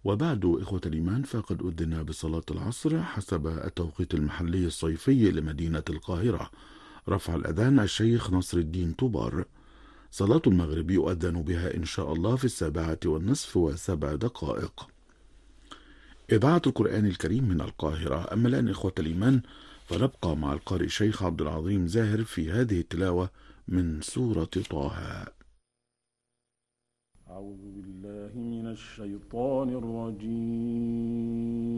وبعد إخوة الإيمان فقد أذن بصلاة العصر حسب التوقيت المحلي الصيفي لمدينة القاهرة. رفع الأذان الشيخ نصر الدين طوبار. صلاة المغرب يؤذن بها إن شاء الله في 7:07. إذاعة القرآن الكريم من القاهرة. أما الآن إخوة الإيمان فنبقى مع القارئ الشيخ عبد العظيم زاهر في هذه التلاوة من سورة طه. أعوذ بالله من الشيطان الرجيم.